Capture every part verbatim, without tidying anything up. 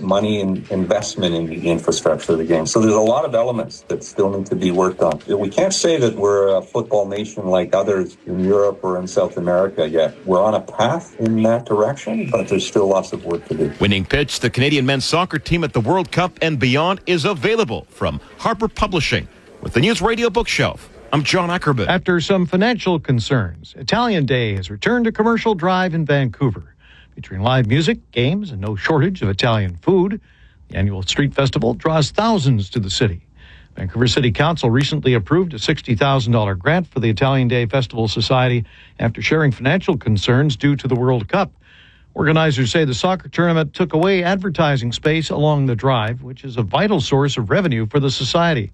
money and investment in the infrastructure of the game. So there's a lot of elements that still need to be worked on. We can't say that we're a football nation like others in Europe or in South America yet. We're on a path in that direction, but there's still lots of work to do. Winning Pitch, the Canadian men's soccer team at the World Cup and beyond, is available from Harper Publishing with the News Radio Bookshelf. I'm John Ackerman. After some financial concerns, Italian Day has returned to Commercial Drive in Vancouver. Featuring live music, games, and no shortage of Italian food, the annual street festival draws thousands to the city. Vancouver City Council recently approved a sixty thousand dollars grant for the Italian Day Festival Society after sharing financial concerns due to the World Cup. Organizers say the soccer tournament took away advertising space along the drive, which is a vital source of revenue for the society.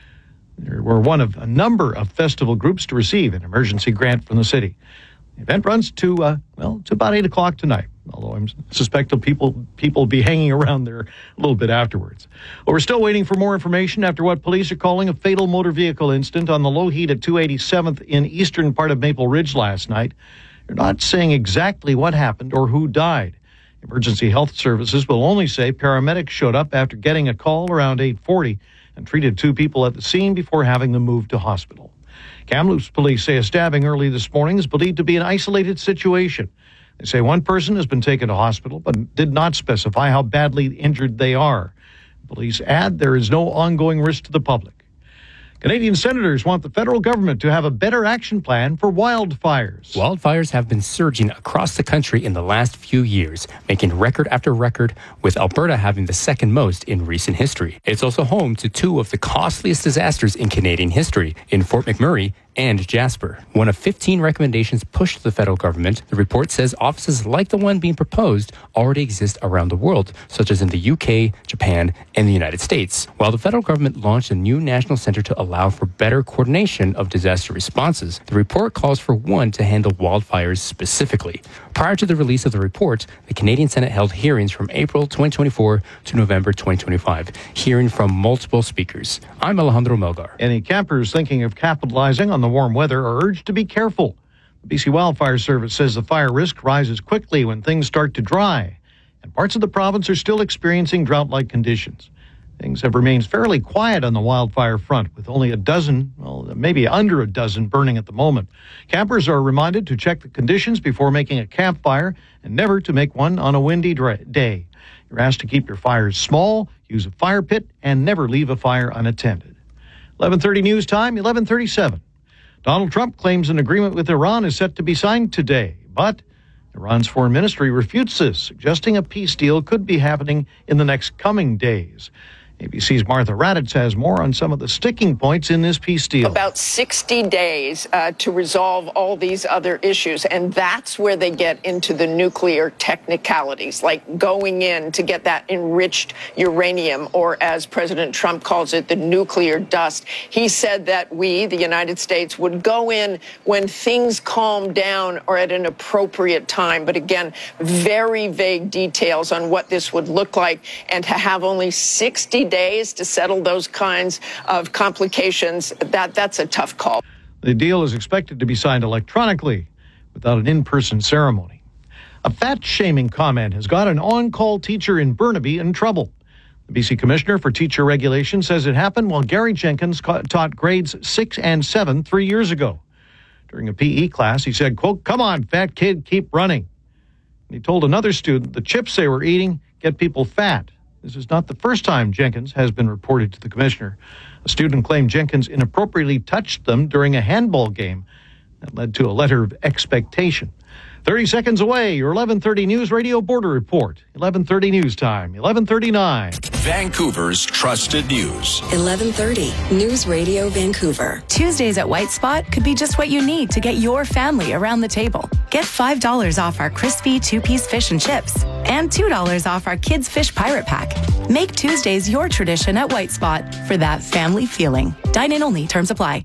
They were one of a number of festival groups to receive an emergency grant from the city. The event runs to, uh, well, to about eight o'clock tonight, although I suspect that people people will be hanging around there a little bit afterwards. Well, we're still waiting for more information after what police are calling a fatal motor vehicle incident on the low heat at two eighty-seventh in eastern part of Maple Ridge last night. They're not saying exactly what happened or who died. Emergency health services will only say paramedics showed up after getting a call around eight forty and treated two people at the scene before having them moved to hospital. Kamloops police say a stabbing early this morning is believed to be an isolated situation. They say one person has been taken to hospital but did not specify how badly injured they are. Police add there is no ongoing risk to the public. Canadian senators want the federal government to have a better action plan for wildfires. Wildfires have been surging across the country in the last few years, making record after record, with Alberta having the second most in recent history. It's also home to two of the costliest disasters in Canadian history, in Fort McMurray and Jasper. One of fifteen recommendations pushed to the federal government, the report says offices like the one being proposed already exist around the world, such as in the U K, Japan, and the United States. While the federal government launched a new national center to allow for better coordination of disaster responses, the report calls for one to handle wildfires specifically. Prior to the release of the report, the Canadian Senate held hearings from April twenty twenty-four to November twenty twenty-five, hearing from multiple speakers. I'm Alejandro Melgar. Any campers thinking of capitalizing on the warm weather are urged to be careful. The B C Wildfire Service says the fire risk rises quickly when things start to dry, and parts of the province are still experiencing drought-like conditions. Things have remained fairly quiet on the wildfire front, with only a dozen, well, maybe under a dozen burning at the moment. Campers are reminded to check the conditions before making a campfire and never to make one on a windy day. You're asked to keep your fires small, use a fire pit, and never leave a fire unattended. eleven thirty news time, eleven thirty-seven. Donald Trump claims an agreement with Iran is set to be signed today, but Iran's foreign ministry refutes this, suggesting a peace deal could be happening in the next coming days. A B C's Martha Raddatz has more on some of the sticking points in this peace deal. About sixty days uh, to resolve all these other issues, and that's where they get into the nuclear technicalities, like going in to get that enriched uranium, or as President Trump calls it, the nuclear dust. He said that we, the United States, would go in when things calm down or at an appropriate time. But again, very vague details on what this would look like, and to have only sixty days to settle those kinds of complications, that that's a tough call. The deal is expected to be signed electronically without an in-person ceremony. A fat-shaming comment has got an on-call teacher in Burnaby in trouble. The B C Commissioner for Teacher Regulation says it happened while Gary Jenkins ca- taught grades six and seven three years ago. During a P E class, he said, quote, "Come on, fat kid, keep running." And he told another student the chips they were eating get people fat. This is not the first time Jenkins has been reported to the commissioner. A student claimed Jenkins inappropriately touched them during a handball game. That led to a letter of expectation. thirty seconds away, your eleven thirty News Radio Border Report. eleven thirty news time, eleven thirty-nine. Vancouver's trusted news. eleven thirty News Radio Vancouver. Tuesdays at White Spot could be just what you need to get your family around the table. Get five dollars off our crispy two-piece fish and chips and two dollars off our Kids Fish Pirate Pack. Make Tuesdays your tradition at White Spot for that family feeling. Dine in only. Terms apply.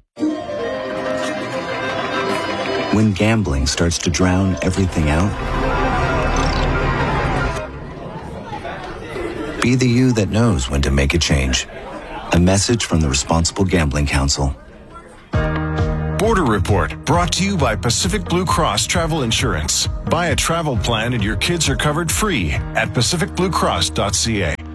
When gambling starts to drown everything out, be the you that knows when to make a change. A message from the Responsible Gambling Council. Border Report, brought to you by Pacific Blue Cross Travel Insurance. Buy a travel plan and your kids are covered free at pacific blue cross dot c a.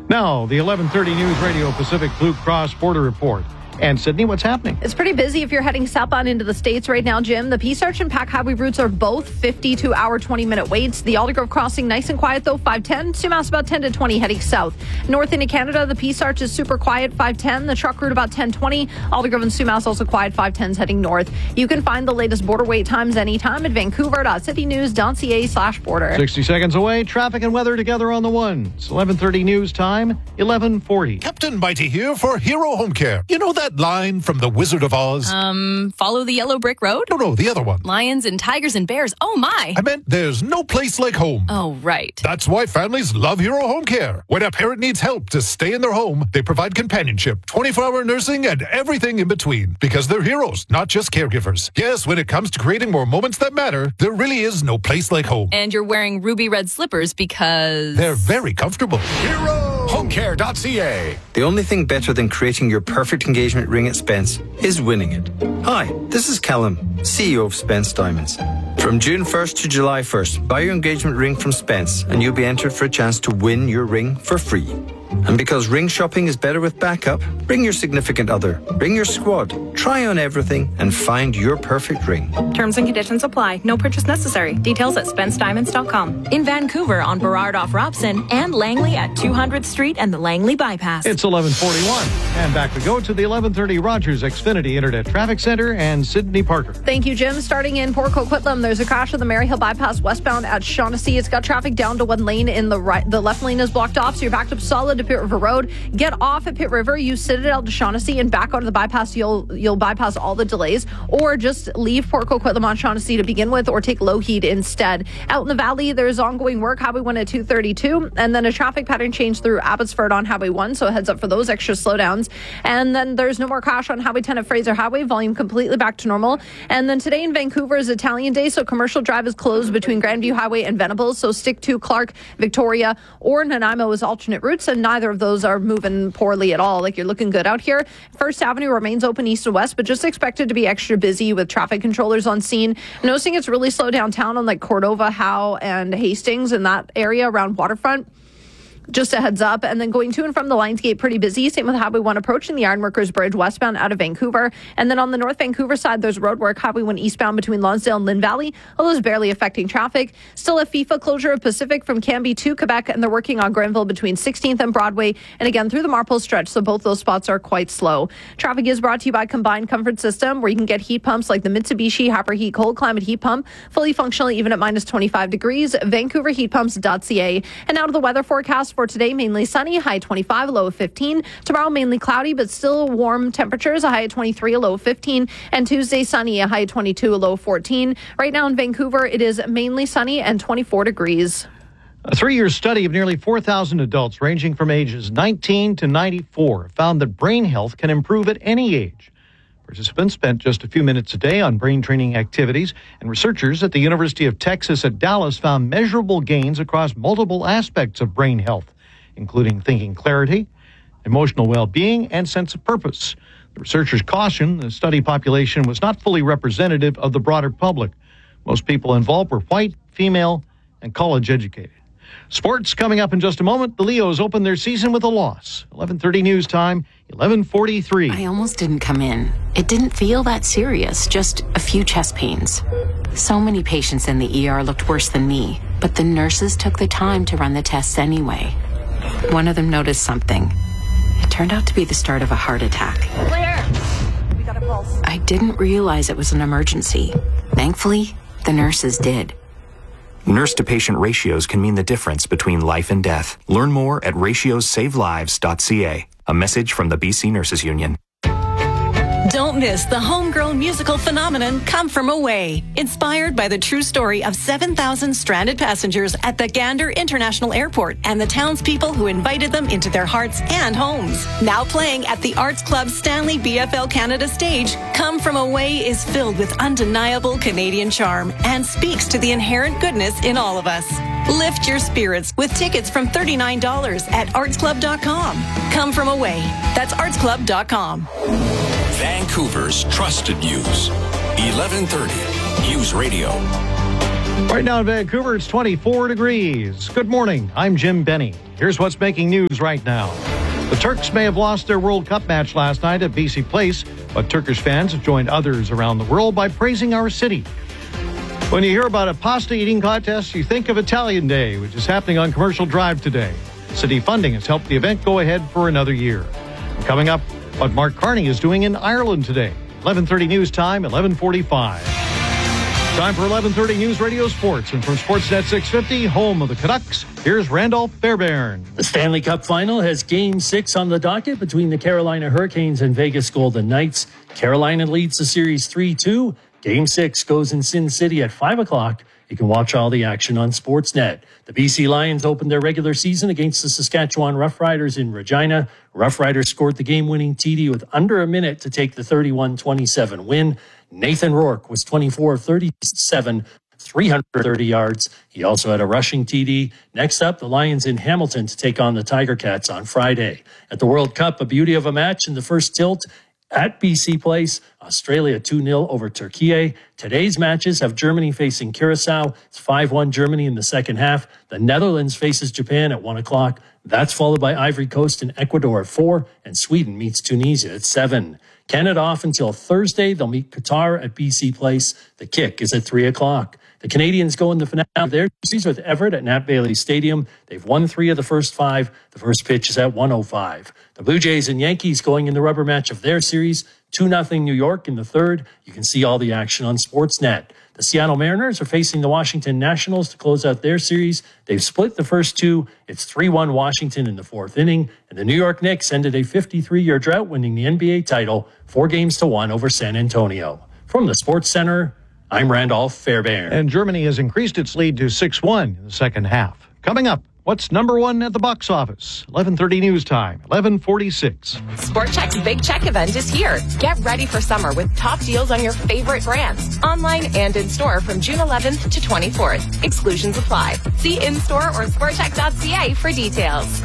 Now, the eleven thirty News Radio Pacific Blue Cross Border Report. And Sydney, what's happening? It's pretty busy if you're heading southbound into the States right now, Jim. The Peace Arch and Pack Highway routes are both fifty-two hour, twenty minute waits. The Aldergrove Crossing, nice and quiet, though, five ten. Sumas about ten to twenty heading south. North into Canada, the Peace Arch is super quiet, five ten. The truck route about ten twenty. Aldergrove and Sumas also quiet, five tens heading north. You can find the latest border wait times anytime at vancouver.citynews.ca slash border. sixty seconds away, traffic and weather together on the one. It's eleven thirty news time, eleven forty. Captain Mighty here for Hero Home Care. You know that line from The Wizard of Oz? Um, follow the yellow brick road? No, no, the other one. Lions and tigers and bears. Oh, my. I meant there's no place like home. Oh, right. That's why families love Hero Home Care. When a parent needs help to stay in their home, they provide companionship, twenty-four hour nursing, and everything in between. Because they're heroes, not just caregivers. Yes, when it comes to creating more moments that matter, there really is no place like home. And you're wearing ruby red slippers because... they're very comfortable. Hero! home care dot c a. The only thing better than creating your perfect engagement ring at Spence is winning it. Hi, this is Callum, C E O of Spence Diamonds. From June first to July first, buy your engagement ring from Spence and you'll be entered for a chance to win your ring for free. And because ring shopping is better with backup, bring your significant other, bring your squad, try on everything and find your perfect ring. Terms and conditions apply. No purchase necessary. Details at spence diamonds dot com. In Vancouver on Burrard off Robson and Langley at two hundredth Street and the Langley Bypass. It's eleven forty-one. And back we go to the eleven thirty Rogers Xfinity Internet Traffic Center and Sydney Parker. Thank you, Jim. Starting in Port Coquitlam, there's a crash of the Maryhill Bypass westbound at Shaughnessy. It's got traffic down to one lane in the right. The left lane is blocked off, so you're backed up solid to Pitt River Road. Get off at Pitt River, use Citadel to Shaughnessy, and back out of the bypass. You'll you'll bypass all the delays, or just leave Port Coquitlam on Shaughnessy to begin with, or take Lougheed instead. Out in the valley, there's ongoing work. Highway one at two thirty-two, and then a traffic pattern change through Abbotsford on Highway one, so heads up for those extra slowdowns. And then there's no more crash on Highway ten at Fraser Highway, volume completely back to normal. And then today in Vancouver is Italian Day, so Commercial Drive is closed between Grandview Highway and Venables, so stick to Clark, Victoria, or Nanaimo as alternate routes, and neither of those are moving poorly at all. Like, you're looking good out here. First Avenue remains open east to west, but just expected to be extra busy with traffic controllers on scene. Noticing it's really slow downtown on like Cordova, Howe, and Hastings in that area around Waterfront. Just a heads up. And then going to and from the Lionsgate, pretty busy. Same with Highway one approaching the Ironworkers Bridge westbound out of Vancouver. And then on the North Vancouver side, there's road work. Highway one eastbound between Lonsdale and Lynn Valley, although it's barely affecting traffic. Still a FIFA closure of Pacific from Cambie to Quebec, and they're working on Grenville between sixteenth and Broadway, and again through the Marpole stretch, so both those spots are quite slow. Traffic is brought to you by Combined Comfort System, where you can get heat pumps like the Mitsubishi Hyper Heat Cold Climate Heat Pump, fully functional even at minus twenty-five degrees, vancouver heat pumps dot c a. And out of the weather forecast for today, mainly sunny, high twenty-five, a low of fifteen. Tomorrow, mainly cloudy, but still warm temperatures, a high of twenty-three, a low of fifteen. And Tuesday, sunny, a high of twenty-two, a low of fourteen. Right now in Vancouver, it is mainly sunny and twenty-four degrees. A three-year study of nearly four thousand adults ranging from ages nineteen to ninety-four found that brain health can improve at any age. Participants spent just a few minutes a day on brain training activities, and researchers at the University of Texas at Dallas found measurable gains across multiple aspects of brain health, including thinking clarity, emotional well-being, and sense of purpose. The researchers caution the study population was not fully representative of the broader public. Most people involved were white, female, and college-educated. Sports coming up in just a moment. The Leos open their season with a loss. eleven thirty news time, eleven forty-three. I almost didn't come in. It didn't feel that serious, just a few chest pains. So many patients in the E R looked worse than me, but the nurses took the time to run the tests anyway. One of them noticed something. It turned out to be the start of a heart attack. Clear! We got a pulse. I didn't realize it was an emergency. Thankfully, the nurses did. Nurse-to-patient ratios can mean the difference between life and death. Learn more at ratios save lives dot c a. A message from the B C Nurses Union. Don't miss the Homegirl musical phenomenon Come From Away, inspired by the true story of seven thousand stranded passengers at the Gander International Airport and the townspeople who invited them into their hearts and homes. Now playing at the Arts Club Stanley B F L Canada stage, Come From Away is filled with undeniable Canadian charm and speaks to the inherent goodness in all of us. Lift your spirits with tickets from thirty-nine dollars at arts club dot com. Come From Away. That's arts club dot com. Vancouver's trusted news. eleven thirty News Radio. Right now in Vancouver, it's twenty-four degrees. Good morning. I'm Jim Benny. Here's what's making news right now. The Turks may have lost their World Cup match last night at B C Place, but Turkish fans have joined others around the world by praising our city. When you hear about a pasta eating contest, you think of Italian Day, which is happening on Commercial Drive today. City funding has helped the event go ahead for another year. And coming up, what Mark Carney is doing in Ireland today. eleven thirty news time, eleven forty-five. Time for eleven thirty News Radio Sports. And from Sportsnet six fifty, home of the Canucks, here's Randolph Fairbairn. The Stanley Cup Final has Game six on the docket between the Carolina Hurricanes and Vegas Golden Knights. Carolina leads the series three two. Game six goes in Sin City at five o'clock. You can watch all the action on Sportsnet. The B C Lions opened their regular season against the Saskatchewan Roughriders in Regina. Roughriders scored the game-winning T D with under a minute to take the thirty-one twenty-seven win. Nathan Rourke was twenty-four of thirty-seven, three hundred thirty yards. He also had a rushing T D. Next up, the Lions in Hamilton to take on the Tiger Cats on Friday. At the World Cup, a beauty of a match in the first tilt at B C Place. Australia two nil over Turkey. Today's matches have Germany facing Curacao. It's five one Germany in the second half. The Netherlands faces Japan at one o'clock. That's followed by Ivory Coast and Ecuador at four, and Sweden meets Tunisia at seven. Canada off until Thursday. They'll meet Qatar at B C Place. The kick is at three o'clock. The Canadians go in the finale of their series with Everett at Nat Bailey Stadium. They've won three of the first five. The first pitch is at one oh five. The Blue Jays and Yankees going in the rubber match of their series. two nothing New York in the third. You can see all the action on Sportsnet. The Seattle Mariners are facing the Washington Nationals to close out their series. They've split the first two. It's three one Washington in the fourth inning. And the New York Knicks ended a fifty-three-year drought, winning the N B A title four games to one over San Antonio. From the Sports Center, I'm Randolph Fairbairn. And Germany has increased its lead to six one in the second half. Coming up, what's number one at the box office? eleven thirty news time, eleven forty-six. Sport Chek's Big Check event is here. Get ready for summer with top deals on your favorite brands. Online and in-store from June eleventh to twenty-fourth. Exclusions apply. See in-store or sport check dot c a for details.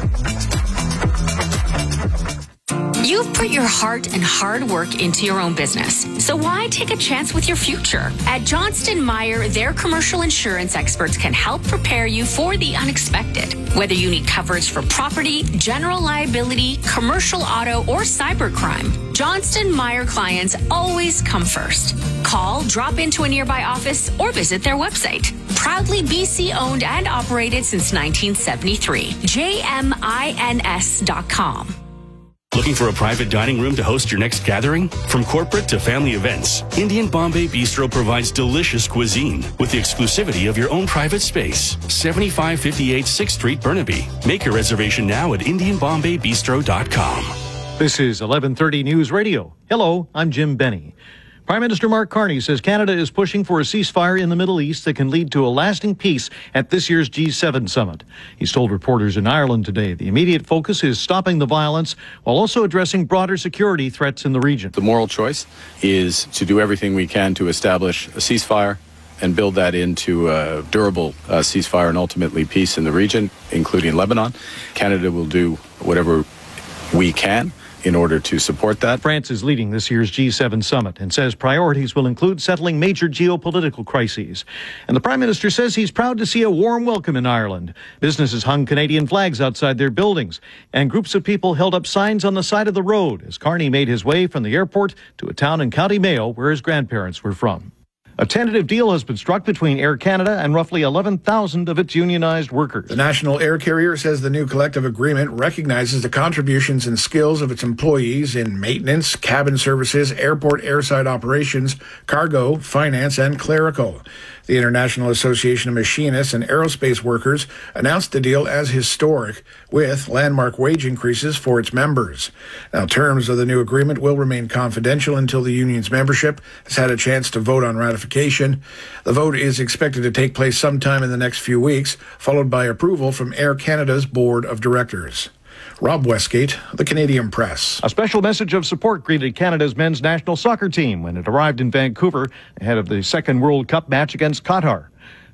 You've put your heart and hard work into your own business, so why take a chance with your future? At Johnston Meyer, their commercial insurance experts can help prepare you for the unexpected. Whether you need coverage for property, general liability, commercial auto, or cybercrime, Johnston Meyer clients always come first. Call, drop into a nearby office, or visit their website. Proudly B C owned and operated since nineteen seventy-three. J M I N S dot com. Looking for a private dining room to host your next gathering? From corporate to family events, Indian Bombay Bistro provides delicious cuisine with the exclusivity of your own private space. seventy-five fifty-eight sixth Street, Burnaby. Make your reservation now at indian bombay bistro dot com. This is eleven thirty News Radio. Hello, I'm Jim Benny. Prime Minister Mark Carney says Canada is pushing for a ceasefire in the Middle East that can lead to a lasting peace at this year's G seven summit. He's told reporters in Ireland today the immediate focus is stopping the violence while also addressing broader security threats in the region. The moral choice is to do everything we can to establish a ceasefire and build that into a durable uh, ceasefire and ultimately peace in the region, including Lebanon. Canada will do whatever we can in order to support that. France is leading this year's G seven summit and says priorities will include settling major geopolitical crises. And the Prime Minister says he's proud to see a warm welcome in Ireland. Businesses hung Canadian flags outside their buildings, and groups of people held up signs on the side of the road as Carney made his way from the airport to a town in County Mayo where his grandparents were from. A tentative deal has been struck between Air Canada and roughly eleven thousand of its unionized workers. The national air carrier says the new collective agreement recognizes the contributions and skills of its employees in maintenance, cabin services, airport airside operations, cargo, finance, and clerical. The International Association of Machinists and Aerospace Workers announced the deal as historic, with landmark wage increases for its members. Now, terms of the new agreement will remain confidential until the union's membership has had a chance to vote on ratification. The vote is expected to take place sometime in the next few weeks, followed by approval from Air Canada's board of directors. Rob Westgate, The Canadian Press. A special message of support greeted Canada's men's national soccer team when it arrived in Vancouver ahead of the second World Cup match against Qatar.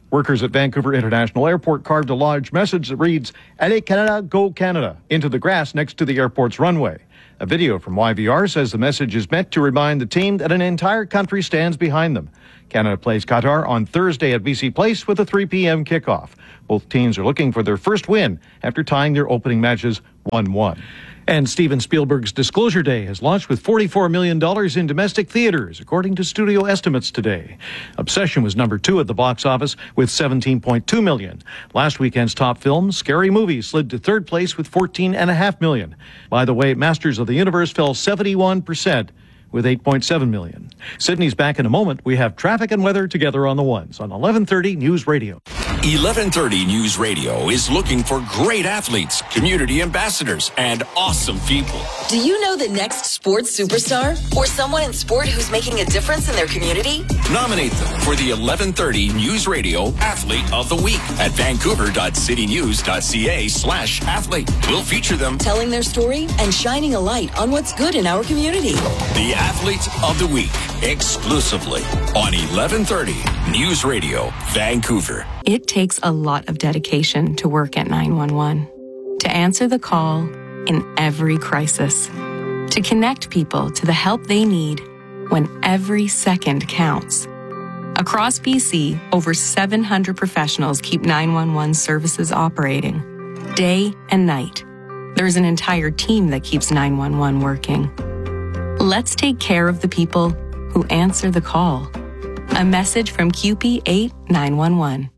Workers at Vancouver International Airport carved a large message that reads, Allez Canada, go Canada, into the grass next to the airport's runway. A video from Y V R says the message is meant to remind the team that an entire country stands behind them. Canada plays Qatar on Thursday at B C Place with a three p.m. kickoff. Both teams are looking for their first win after tying their opening matches one one. And Steven Spielberg's Disclosure Day has launched with forty-four million dollars in domestic theaters, according to studio estimates today. Obsession was number two at the box office with seventeen point two million dollars. Last weekend's top film, Scary Movie, slid to third place with fourteen point five million dollars. By the way, Masters of the Universe fell seventy-one percent with eight point seven million dollars. Sydney's back in a moment. We have traffic and weather together on the ones on eleven thirty News Radio. eleven thirty News Radio is looking for great athletes, community ambassadors, and awesome people. Do you know the next sports superstar or someone in sport who's making a difference in their community? Nominate them for the eleven thirty News Radio Athlete of the Week at vancouver.citynews.ca slash athlete. We'll feature them telling their story and shining a light on what's good in our community. The Athlete of the Week, exclusively on eleven thirty News Radio, Vancouver. It takes a lot of dedication to work at nine one one, to answer the call in every crisis, to connect people to the help they need when every second counts. Across B C, over seven hundred professionals keep nine one one services operating, day and night. There's an entire team that keeps nine one one working. Let's take care of the people who answer the call. A message from Q P eight nine one one.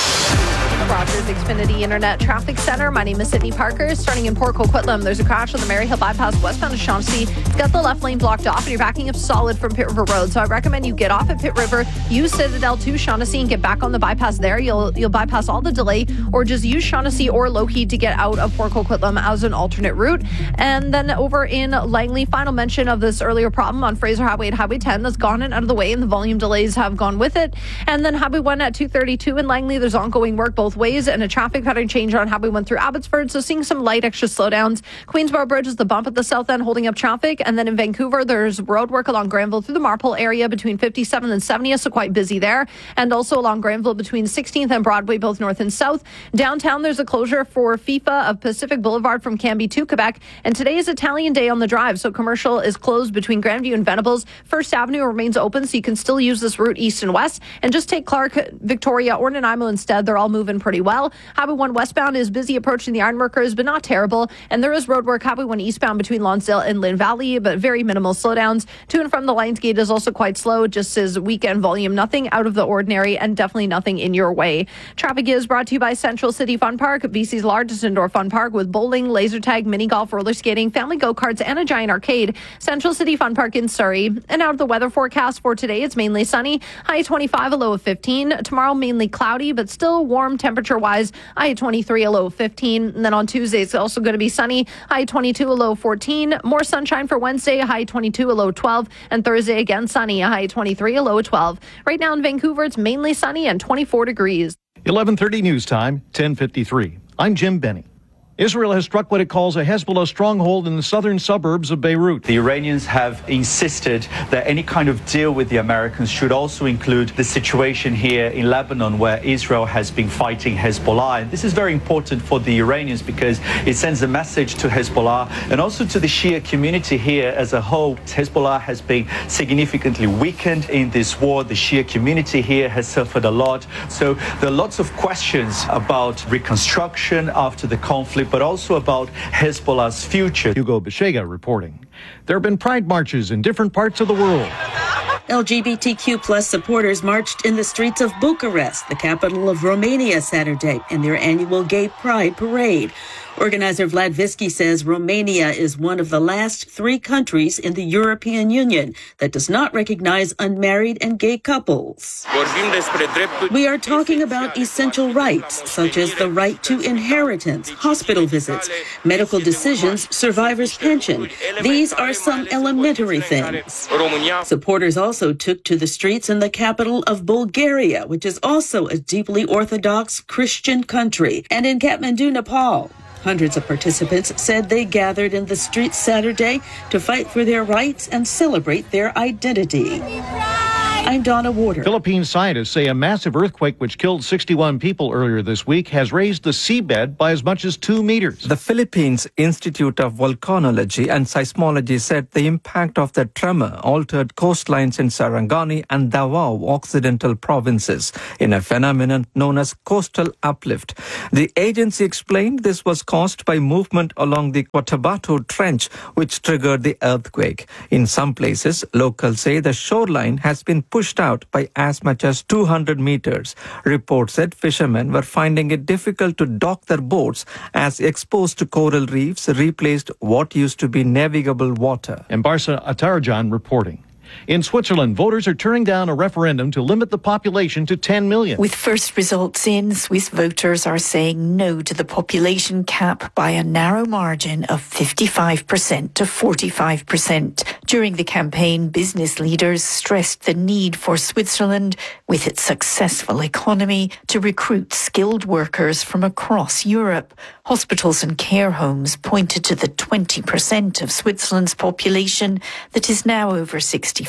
Rogers Xfinity Internet Traffic Center. My name is Sydney Parker. Starting in Port Coquitlam, there's a crash on the Maryhill Bypass westbound to Shaughnessy. It's got the left lane blocked off, and you're backing up solid from Pitt River Road. So I recommend you get off at Pitt River, use Citadel to Shaughnessy, and get back on the bypass there. You'll you'll bypass all the delay, or just use Shaughnessy or Lougheed to get out of Port Coquitlam as an alternate route. And then over in Langley, final mention of this earlier problem on Fraser Highway at Highway ten that's gone and out of the way, and the volume delays have gone with it. And then Highway one at two thirty-two in Langley, there's ongoing work both ways, and a traffic pattern change on Highway one through Abbotsford, so seeing some light extra slowdowns. Queensborough Bridge is the bump at the south end holding up traffic, and then in Vancouver there's road work along Granville through the Marpole area between fifty-seventh and seventieth, so quite busy there, and also along Granville between sixteenth and Broadway, both north and south. Downtown there's a closure for FIFA of Pacific Boulevard from Cambie to Quebec, and today is Italian Day on the Drive, so commercial is closed between Grandview and Venables. First Avenue remains open, so you can still use this route east and west, and just take Clark, Victoria, or Nanaimo instead. They're all moving pretty well. Highway one westbound is busy approaching the Ironworkers, but not terrible. And there is road work Highway one eastbound between Lonsdale and Lynn Valley, but very minimal slowdowns. To and from the Lions Gate is also quite slow, just as weekend volume. Nothing out of the ordinary and definitely nothing in your way. Traffic is brought to you by Central City Fun Park, B C's largest indoor fun park with bowling, laser tag, mini golf, roller skating, family go-karts, and a giant arcade. Central City Fun Park in Surrey. And out of the weather forecast for today, it's mainly sunny. High twenty-five, a low of fifteen. Tomorrow, mainly cloudy, but still warm temperature-wise. High twenty-three, a low of fifteen. And then on Tuesday, it's also going to be sunny. High twenty-two, a low of fourteen. More sunshine for Wednesday, a high twenty-two, a low of twelve. And Thursday, again, sunny, a high twenty-three, a low of twelve. Right now in Vancouver, it's mainly sunny and twenty-four degrees. eleven thirty news time, ten fifty-three. I'm Jim Benny. Israel has struck what it calls a Hezbollah stronghold in the southern suburbs of Beirut. The Iranians have insisted that any kind of deal with the Americans should also include the situation here in Lebanon, where Israel has been fighting Hezbollah. And this is very important for the Iranians because it sends a message to Hezbollah and also to the Shia community here as a whole. Hezbollah has been significantly weakened in this war. The Shia community here has suffered a lot. So there are lots of questions about reconstruction after the conflict, but also about Hezbollah's future. Hugo Beshega reporting. There have been pride marches in different parts of the world. L G B T Q plus supporters marched in the streets of Bucharest, the capital of Romania, Saturday, in their annual Gay Pride Parade. Organizer Vlad Visky says Romania is one of the last three countries in the European Union that does not recognize unmarried and gay couples. We are talking about essential rights, such as the right to inheritance, hospital visits, medical decisions, survivor's pension. These are some elementary things. Supporters also took to the streets in the capital of Bulgaria, which is also a deeply Orthodox Christian country, and in Kathmandu, Nepal. Hundreds of participants said they gathered in the streets Saturday to fight for their rights and celebrate their identity. I'm Donna Warder. Philippine scientists say a massive earthquake which killed sixty-one people earlier this week has raised the seabed by as much as two meters. The Philippines Institute of Volcanology and Seismology said the impact of the tremor altered coastlines in Sarangani and Davao Occidental provinces in a phenomenon known as coastal uplift. The agency explained this was caused by movement along the Cotabato Trench, which triggered the earthquake. In some places, locals say the shoreline has been pushed out by as much as two hundred meters. Reports said fishermen were finding it difficult to dock their boats as exposed coral reefs replaced what used to be navigable water. And Barca Atarajan reporting. In Switzerland, voters are turning down a referendum to limit the population to ten million. With first results in, Swiss voters are saying no to the population cap by a narrow margin of fifty-five percent to forty-five percent. During the campaign, business leaders stressed the need for Switzerland, with its successful economy, to recruit skilled workers from across Europe. Hospitals and care homes pointed to the twenty percent of Switzerland's population that is now over sixty-five.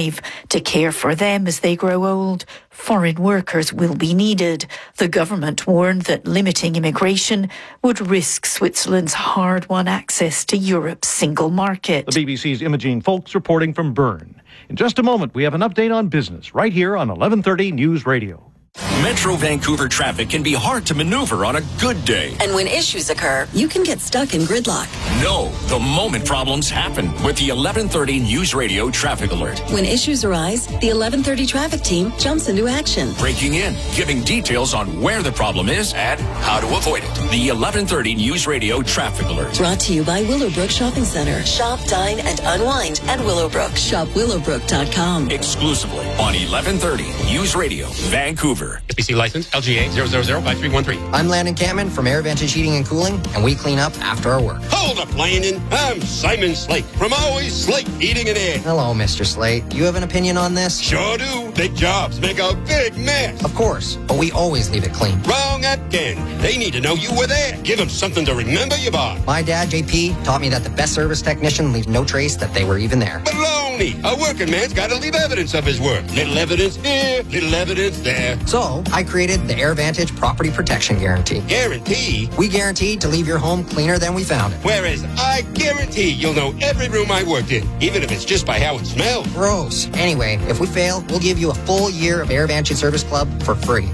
To care for them as they grow old, foreign workers will be needed. The government warned that limiting immigration would risk Switzerland's hard-won access to Europe's single market. The B B C's Imogene Folks reporting from Bern. In just a moment, we have an update on business right here on eleven thirty News Radio. Metro Vancouver traffic can be hard to maneuver on a good day. And when issues occur, you can get stuck in gridlock. No, the moment problems happen with the eleven thirty News Radio traffic alert. When issues arise, the eleven thirty traffic team jumps into action. Breaking in, giving details on where the problem is and how to avoid it. The eleven thirty News Radio traffic alert. Brought to you by Willowbrook Shopping Center. Shop, dine, and unwind at Willowbrook. Shop willowbrook dot com. Exclusively on eleven thirty News Radio, Vancouver. S B C license L G A zero zero zero five three one three. I'm Landon Campman from AirVantage Heating and Cooling, and we clean up after our work. Hold up, Landon. I'm Simon Slate from Always Slate Heating and Air. Hello, Mister Slate. You have an opinion on this? Sure do. Big jobs make a big mess. Of course, but we always leave it clean. Wrong again. They need to know you were there. Give them something to remember you by. My dad, J P, taught me that the best service technician leaves no trace that they were even there. Baloney. A working man's got to leave evidence of his work. Little evidence here, little evidence there. So, I created the AirVantage Property Protection Guarantee. Guarantee? We guarantee to leave your home cleaner than we found it. Whereas I guarantee you'll know every room I worked in, even if it's just by how it smells. Gross. Anyway, if we fail, we'll give you a full year of AirVantage Service Club for free.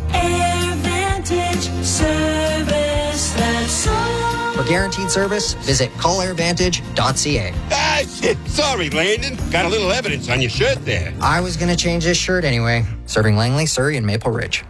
AirVantage Service, that's all. For guaranteed service, visit call air vantage dot c a. Ah, shit. Sorry, Landon. Got a little evidence on your shirt there. I was going to change this shirt anyway. Serving Langley, Surrey, and Maple Ridge.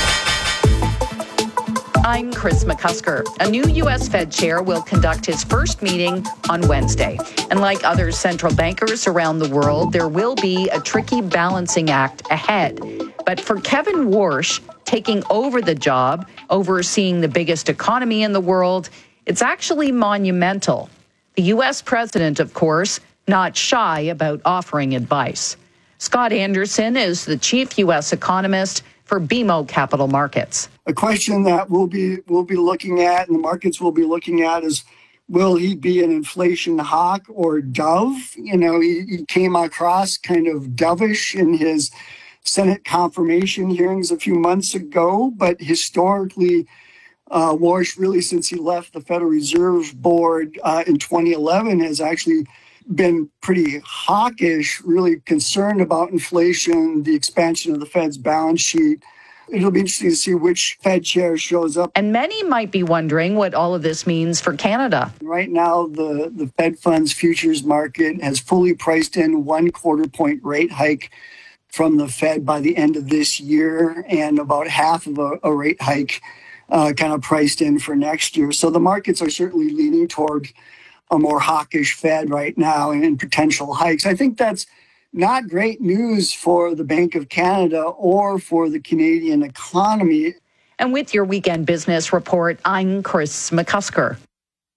I'm Chris McCusker. A new U S Fed chair will conduct his first meeting on Wednesday. And like other central bankers around the world, there will be a tricky balancing act ahead. But for Kevin Warsh, taking over the job, overseeing the biggest economy in the world, it's actually monumental. The U S president, of course, not shy about offering advice. Scott Anderson is the chief U S economist for B M O Capital Markets. A question that we'll be we'll be looking at and the markets will be looking at is, will he be an inflation hawk or dove? You know, he, he came across kind of dovish in his Senate confirmation hearings a few months ago, but historically, uh, Warsh, really since he left the Federal Reserve Board uh, in twenty eleven, has actually been pretty hawkish, really concerned about inflation, the expansion of the Fed's balance sheet. It'll be interesting to see which Fed chair shows up. And many might be wondering what all of this means for Canada. Right now, the, the Fed funds futures market has fully priced in one quarter point rate hike from the Fed by the end of this year, and about half of a, a rate hike uh, kind of priced in for next year. So the markets are certainly leaning toward a more hawkish Fed right now and potential hikes. I think that's not great news for the Bank of Canada or for the Canadian economy. And with your weekend business report, I'm Chris McCusker.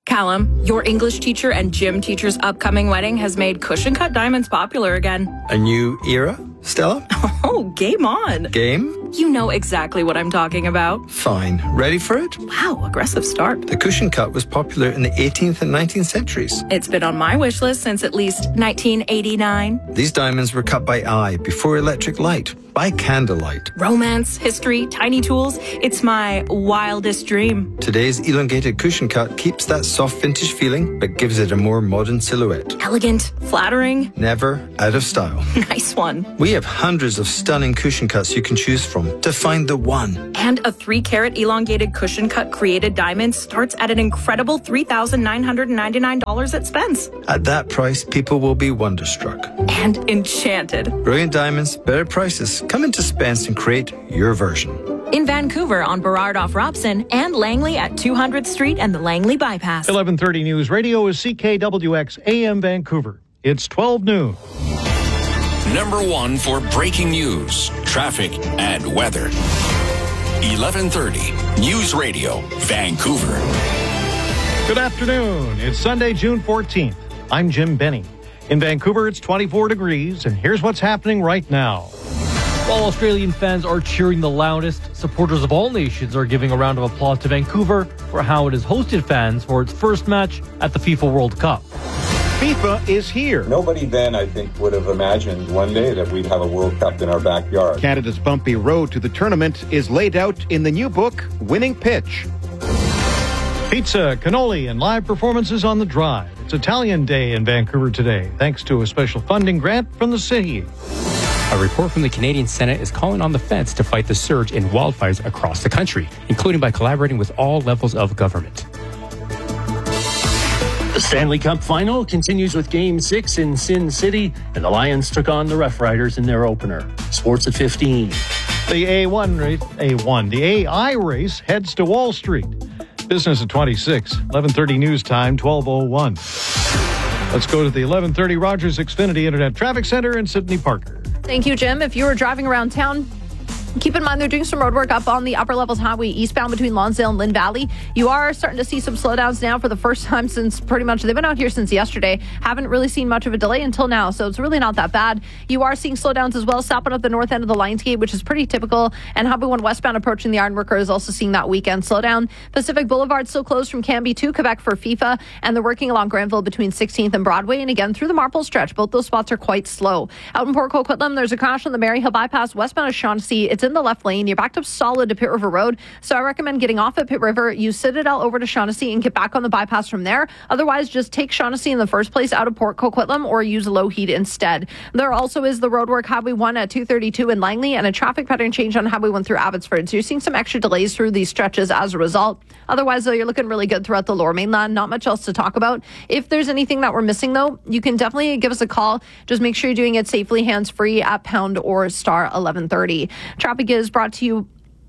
Callum, your English teacher and gym teacher's upcoming wedding has made cushion cut diamonds popular again. A new era, Stella? Oh, game on. Game? You know exactly what I'm talking about. Fine. Ready for it? Wow, aggressive start. The cushion cut was popular in the eighteenth and nineteenth centuries. It's been on my wish list since at least nineteen eighty-nine. These diamonds were cut by eye before electric light, by candlelight. Romance, history, tiny tools. It's my wildest dream. Today's elongated cushion cut keeps that soft vintage feeling, but gives it a more modern silhouette. Elegant, flattering. Never out of style. Nice one. We have hundreds of stunning cushion cuts you can choose from to find the one. And a three carat elongated cushion cut created diamond starts at an incredible three thousand nine hundred ninety-nine dollars at Spence. At that price, people will be wonderstruck. And enchanted. Brilliant diamonds, better prices. Come into Spence and create your version. In Vancouver on Burrard off Robson and Langley at two hundredth Street and the Langley Bypass. eleven thirty News Radio is C K W X A M Vancouver. It's twelve noon. Number one for breaking news, traffic, and weather. eleven thirty News Radio, Vancouver. Good afternoon. It's Sunday, June fourteenth. I'm Jim Benny. In Vancouver, it's twenty-four degrees, and here's what's happening right now. While Australian fans are cheering the loudest, supporters of all nations are giving a round of applause to Vancouver for how it has hosted fans for its first match at the FIFA World Cup. FIFA is here. Nobody then, I think, would have imagined one day that we'd have a World Cup in our backyard. Canada's bumpy road to the tournament is laid out in the new book, Winning Pitch. Pizza, cannoli, and live performances on the drive. It's Italian Day in Vancouver today, thanks to a special funding grant from the city. A report from the Canadian Senate is calling on the feds to fight the surge in wildfires across the country, including by collaborating with all levels of government. The Stanley Cup final continues with Game six in Sin City, and the Lions took on the Rough Riders in their opener. Sports at fifteen. The A one race, A one, the A I race heads to Wall Street. Business at twenty-six. eleven thirty news time, twelve oh one. Let's go to the eleven thirty Rogers Xfinity Internet Traffic Center in Sydney Parker. Thank you, Jim. If you were driving around town, keep in mind they're doing some road work up on the Upper Levels Highway eastbound between Lonsdale and Lynn Valley. You are starting to see some slowdowns now for the first time since pretty much they've been out here since yesterday. Haven't really seen much of a delay until now, so it's really not that bad. You are seeing slowdowns as well, stopping at the north end of the Lions Gate, which is pretty typical, and Highway one westbound approaching the Ironworker is also seeing that weekend slowdown. Pacific Boulevard still closed from Canby to Quebec for FIFA, and they're working along Granville between sixteenth and Broadway, and again through the Marple stretch. Both those spots are quite slow. Out in Port Coquitlam, there's a crash on the Maryhill bypass westbound of Shaughnessy. It's in the left lane. You're backed up solid to Pitt River Road, so I recommend getting off at Pitt River, use Citadel over to Shaughnessy, and get back on the bypass from there. Otherwise, just take Shaughnessy in the first place out of Port Coquitlam or use low heat instead. There also is the roadwork Highway one at two thirty-two in Langley and a traffic pattern change on Highway one through Abbotsford, so you're seeing some extra delays through these stretches as a result. Otherwise, though, you're looking really good throughout the Lower Mainland. Not much else to talk about. If there's anything that we're missing, though, you can definitely give us a call. Just make sure you're doing it safely, hands-free at pound or star eleven thirty. Traffic is brought to you.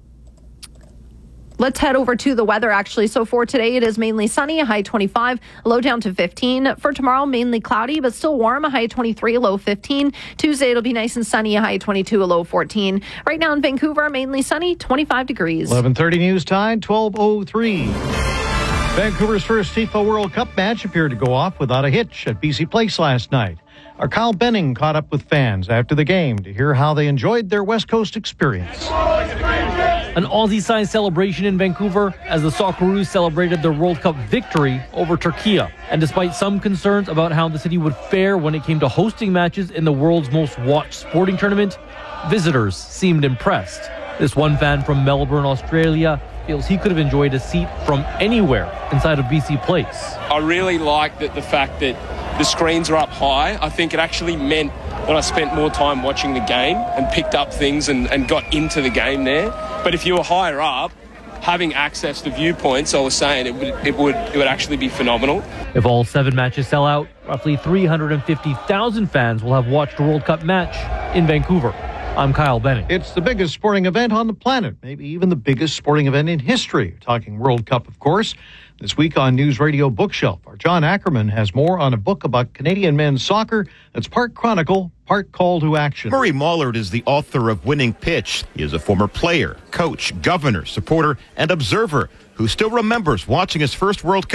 Let's head over to the weather, actually. So for today, it is mainly sunny, a high twenty-five, a low down to fifteen. For tomorrow, mainly cloudy, but still warm, a high twenty-three, a low fifteen. Tuesday, it'll be nice and sunny, a high twenty-two, a low fourteen. Right now in Vancouver, mainly sunny, twenty-five degrees. eleven thirty news time, twelve oh three. Vancouver's first FIFA World Cup match appeared to go off without a hitch at B C Place last night. Our Kyle Benning caught up with fans after the game to hear how they enjoyed their West Coast experience. An Aussie-sized celebration in Vancouver as the Socceroos celebrated their World Cup victory over Turkey. And despite some concerns about how the city would fare when it came to hosting matches in the world's most watched sporting tournament, visitors seemed impressed. This one fan from Melbourne, Australia, feels he could have enjoyed a seat from anywhere inside of B C Place. I really like that the fact that the screens are up high. I think it actually meant that I spent more time watching the game and picked up things and, and got into the game there. But if you were higher up, having access to viewpoints, I was saying it would it would it would actually be phenomenal. If all seven matches sell out, roughly three hundred fifty thousand fans will have watched a World Cup match in Vancouver. I'm Kyle Benning. It's the biggest sporting event on the planet, maybe even the biggest sporting event in history. We're talking World Cup, of course. This week on News Radio Bookshelf, our John Ackerman has more on a book about Canadian men's soccer that's part chronicle, part call to action. Murray Mollard is the author of Winning Pitch. He is a former player, coach, governor, supporter, and observer who still remembers watching his first World Cup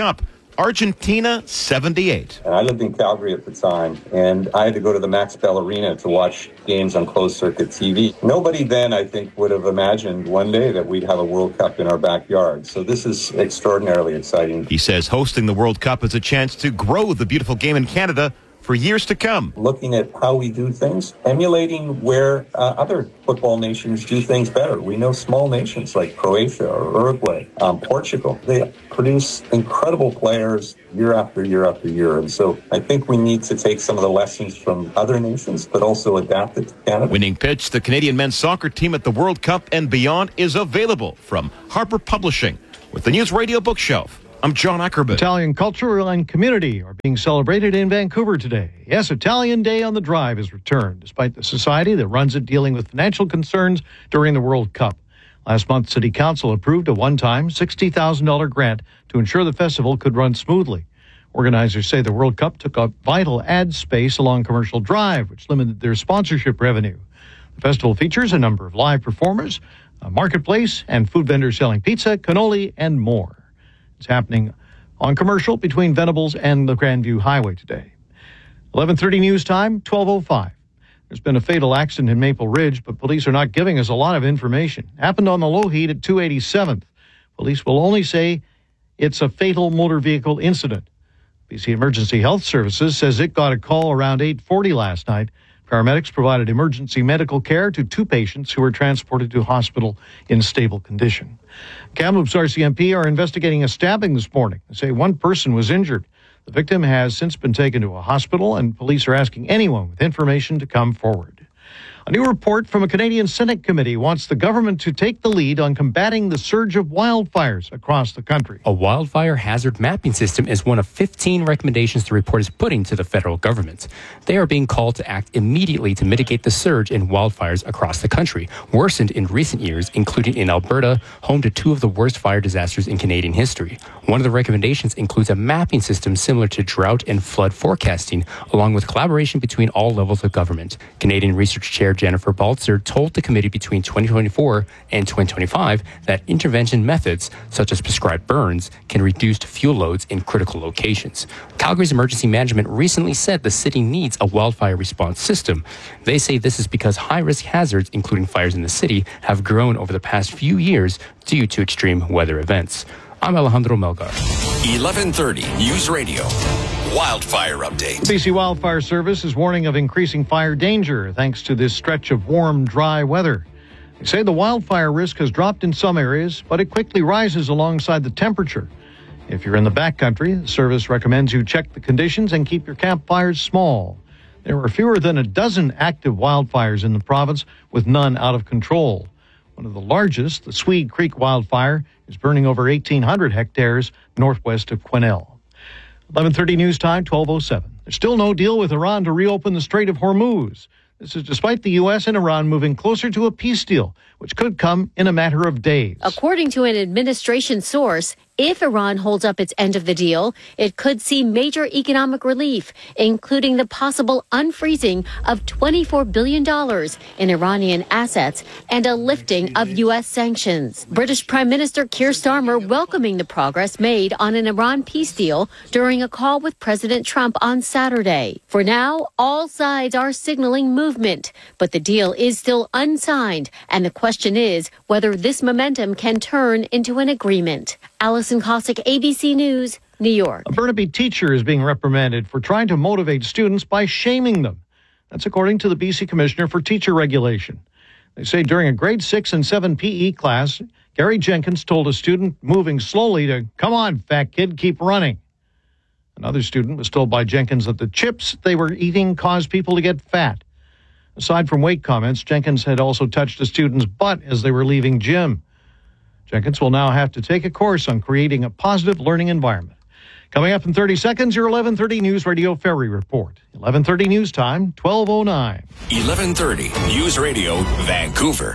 Argentina seventy-eight. And I lived in Calgary at the time, and I had to go to the Max Bell Arena to watch games on closed-circuit T V. Nobody then, I think, would have imagined one day that we'd have a World Cup in our backyard. So this is extraordinarily exciting. He says hosting the World Cup is a chance to grow the beautiful game in Canada for years to come. Looking at how we do things, emulating where uh, other football nations do things better. We know small nations like Croatia or Uruguay, um, Portugal, they produce incredible players year after year after year. And so I think we need to take some of the lessons from other nations, but also adapt it to Canada. Winning Pitch, the Canadian men's soccer team at the World Cup and beyond, is available from Harper Publishing with the News Radio Bookshelf. I'm John Ackerman. Italian culture and community are being celebrated in Vancouver today. Yes, Italian Day on the Drive has returned, despite the society that runs it dealing with financial concerns during the World Cup. Last month, City Council approved a one-time sixty thousand dollars grant to ensure the festival could run smoothly. Organizers say the World Cup took up vital ad space along Commercial Drive, which limited their sponsorship revenue. The festival features a number of live performers, a marketplace, and food vendors selling pizza, cannoli, and more. It's happening on Commercial between Venables and the Grandview Highway today. eleven thirty news time, twelve oh five. There's been a fatal accident in Maple Ridge, but police are not giving us a lot of information. Happened on the Lougheed at two eighty-seventh. Police will only say it's a fatal motor vehicle incident. B C Emergency Health Services says it got a call around eight forty last night. Paramedics provided emergency medical care to two patients who were transported to hospital in stable condition. Kamloops R C M P are investigating a stabbing this morning. They say one person was injured. The victim has since been taken to a hospital, and police are asking anyone with information to come forward. A new report from a Canadian Senate committee wants the government to take the lead on combating the surge of wildfires across the country. A wildfire hazard mapping system is one of fifteen recommendations the report is putting to the federal government. They are being called to act immediately to mitigate the surge in wildfires across the country, worsened in recent years, including in Alberta, home to two of the worst fire disasters in Canadian history. One of the recommendations includes a mapping system similar to drought and flood forecasting, along with collaboration between all levels of government. Canadian Research Chair Jennifer Baltzer told the committee between twenty twenty-four and twenty twenty-five that intervention methods, such as prescribed burns, can reduce fuel loads in critical locations. Calgary's emergency management recently said the city needs a wildfire response system. They say this is because high-risk hazards, including fires in the city, have grown over the past few years due to extreme weather events. I'm Alejandro Melgar. eleven thirty News Radio. Wildfire update. B C Wildfire Service is warning of increasing fire danger thanks to this stretch of warm, dry weather. They say the wildfire risk has dropped in some areas, but it quickly rises alongside the temperature. If you're in the backcountry, the service recommends you check the conditions and keep your campfires small. There are fewer than a dozen active wildfires in the province, with none out of control. One of the largest, the Swede Creek wildfire, is burning over eighteen hundred hectares northwest of Quesnel. eleven thirty news time, twelve oh seven. There's still no deal with Iran to reopen the Strait of Hormuz. This is despite the U S and Iran moving closer to a peace deal, which could come in a matter of days. According to an administration source, if Iran holds up its end of the deal, it could see major economic relief, including the possible unfreezing of twenty-four billion dollars in Iranian assets and a lifting of U S sanctions. British Prime Minister Keir Starmer welcoming the progress made on an Iran peace deal during a call with President Trump on Saturday. For now, all sides are signaling movement, but the deal is still unsigned, and the question is whether this momentum can turn into an agreement. Allison Cossack, A B C News, New York. A Burnaby teacher is being reprimanded for trying to motivate students by shaming them. That's according to the B C Commissioner for Teacher Regulation. They say during a grade six and seven P E class, Gary Jenkins told a student moving slowly to, "Come on, fat kid, keep running." Another student was told by Jenkins that the chips they were eating caused people to get fat. Aside from weight comments, Jenkins had also touched a student's butt as they were leaving gym. Jenkins will now have to take a course on creating a positive learning environment. Coming up in thirty seconds, your eleven thirty News Radio Ferry Report. eleven thirty news time, twelve oh nine. eleven thirty News Radio Vancouver.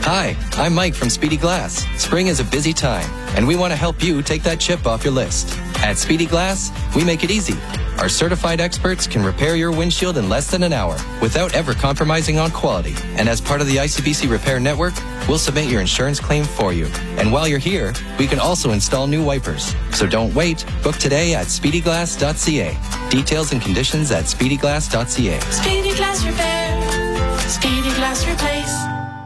Hi, I'm Mike from Speedy Glass. Spring is a busy time, and we want to help you take that chip off your list. At Speedy Glass, we make it easy. Our certified experts can repair your windshield in less than an hour without ever compromising on quality. And as part of the I C B C Repair Network, we'll submit your insurance claim for you. And while you're here, we can also install new wipers. So don't wait. Book today at speedy glass dot c a. Details and conditions at speedy glass dot c a. Speedy Glass Repair. Speedy Glass Replace.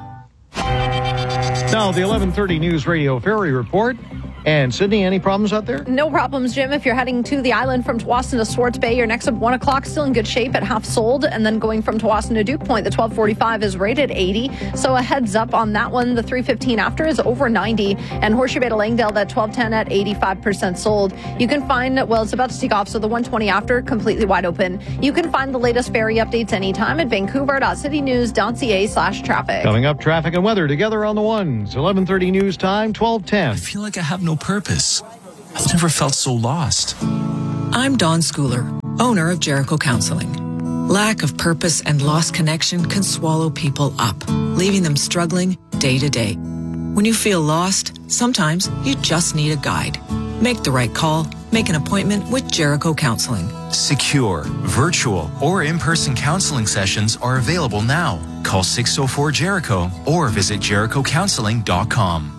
Now, the eleven thirty News Radio Ferry Report. And Sydney, any problems out there? No problems, Jim. If you're heading to the island from Tsawwassen to Swartz Bay, your next at one o'clock, still in good shape at half sold. And then going from Tsawwassen to Duke Point, the twelve forty-five is rated eighty. So a heads up on that one. The three fifteen after is over ninety. And Horseshoe Bay to Langdale, that twelve ten at eighty-five percent sold. You can find, well, it's about to take off, so the one twenty after, completely wide open. You can find the latest ferry updates anytime at vancouver dot city news dot c a slash traffic. Coming up, traffic and weather together on the ones. eleven thirty news time, twelve ten. I feel like I have no purpose. I've never felt so lost. I'm Dawn Schooler, owner of Jericho Counseling. Lack of purpose and lost connection can swallow people up, leaving them struggling day to day. When you feel lost, sometimes you just need a guide. Make the right call. Make an appointment with Jericho Counseling. Secure, virtual, or in-person counseling sessions are available now. Call six oh four Jericho or visit jericho counseling dot com.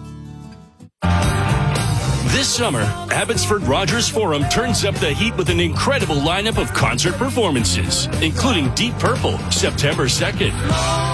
This summer, Abbotsford Rogers Forum turns up the heat with an incredible lineup of concert performances, including Deep Purple, September second.